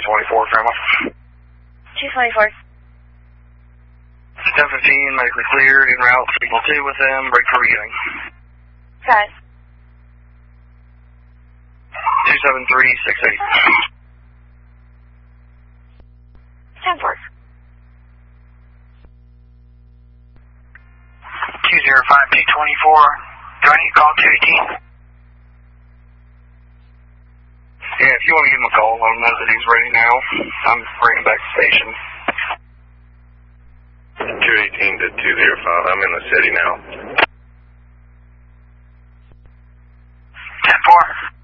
224, Grandma. 224. 1015, medically cleared, en route, signal 2 with them, break for beginning. Got it. 27368. 10-4. 205-224, do I need to call 218? Yeah, if you want to give him a call, let him know that he's ready now. I'm bringing back to station. 218 to 205, I'm in the city now. 10-4.